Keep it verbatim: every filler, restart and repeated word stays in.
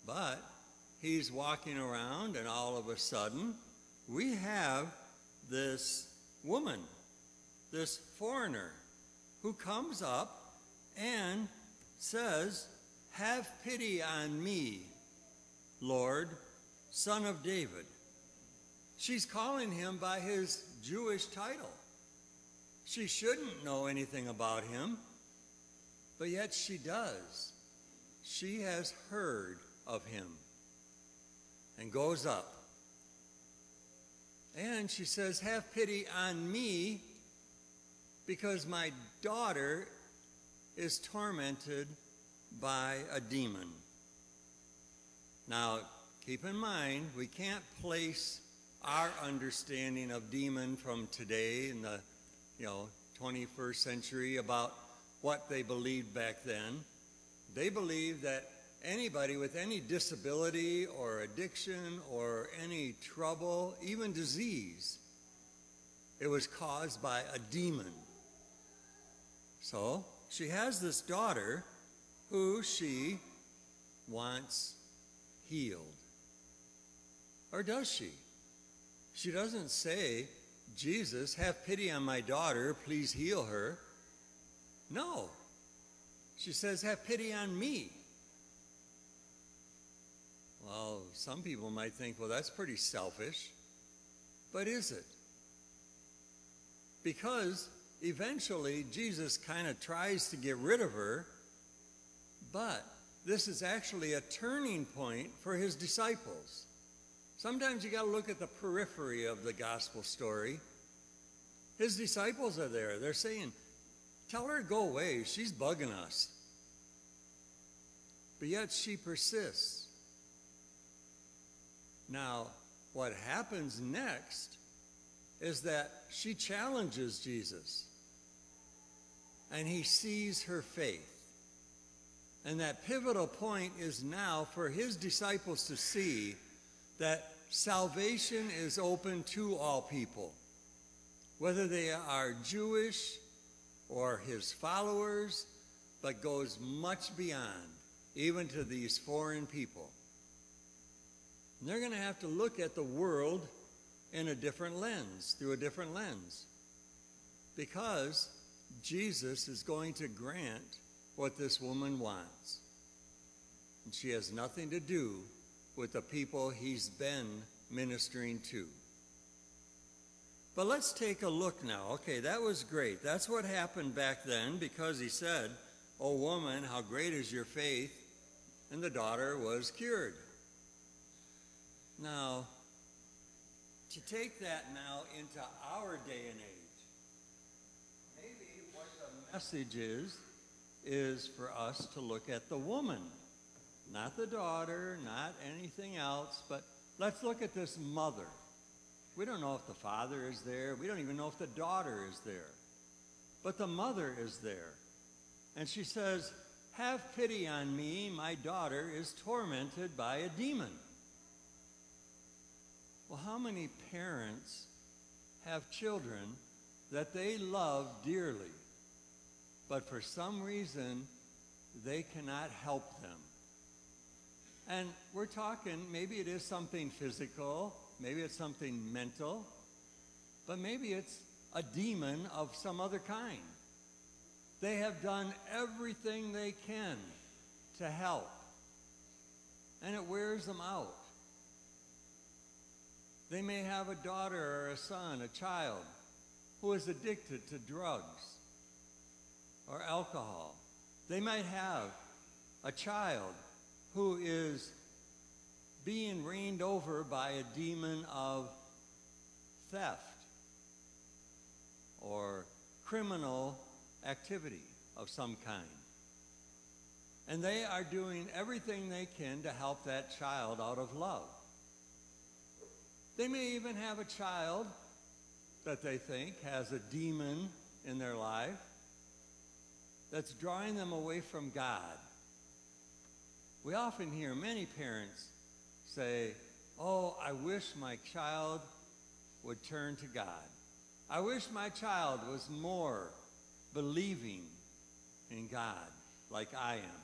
But he's walking around, and all of a sudden, we have this woman, this foreigner, who comes up and says, "Have pity on me, Lord, Son of David." She's calling him by his Jewish title. She shouldn't know anything about him, but yet she does. She has heard of him and goes up. And she says, "Have pity on me, because my daughter is tormented by a demon." Now, keep in mind, we can't place our understanding of demon from today in the, you know, twenty-first century about what they believed back then. They believed that anybody with any disability or addiction or any trouble, even disease, it was caused by a demon. So she has this daughter who she wants healed. Or does she? She doesn't say, "Jesus, have pity on my daughter, please heal her." No. She says, "Have pity on me." Well, some people might think, well, that's pretty selfish. But is it? Because eventually Jesus kind of tries to get rid of her, but this is actually a turning point for his disciples. Sometimes you got to look at the periphery of the gospel story. His disciples are there. They're saying, "Tell her to go away. She's bugging us." But yet she persists. Now, what happens next is that she challenges Jesus, and he sees her faith. And that pivotal point is now for his disciples to see that salvation is open to all people, whether they are Jewish or his followers, but goes much beyond, even to these foreign people. And they're going to have to look at the world in a different lens, through a different lens, because Jesus is going to grant what this woman wants. And she has nothing to do with the people he's been ministering to. But let's take a look now. Okay, that was great. That's what happened back then, because he said, "O woman, how great is your faith," and the daughter was cured. Now, to take that now into our day and age, maybe what the message is, is for us to look at the woman, not the daughter, not anything else, but let's look at this mother. We don't know if the father is there. We don't even know if the daughter is there. But the mother is there. And she says, "Have pity on me. My daughter is tormented by a demon." Well, how many parents have children that they love dearly, but for some reason they cannot help them? And we're talking, maybe it is something physical, maybe it's something mental, but maybe it's a demon of some other kind. They have done everything they can to help, and it wears them out. They may have a daughter or a son, a child, who is addicted to drugs or alcohol. They might have a child who is being reigned over by a demon of theft or criminal activity of some kind. And they are doing everything they can to help that child out of love. They may even have a child that they think has a demon in their life that's drawing them away from God. We often hear many parents say, "Oh, I wish my child would turn to God. I wish my child was more believing in God like I am."